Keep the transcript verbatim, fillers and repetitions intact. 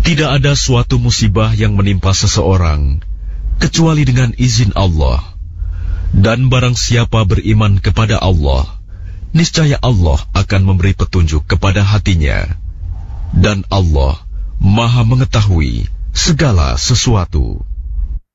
Tidak ada suatu musibah yang menimpa seseorang kecuali dengan izin Allah. Dan barang siapa beriman kepada Allah, niscaya Allah akan memberi petunjuk kepada hatinya. Dan Allah Maha mengetahui segala sesuatu.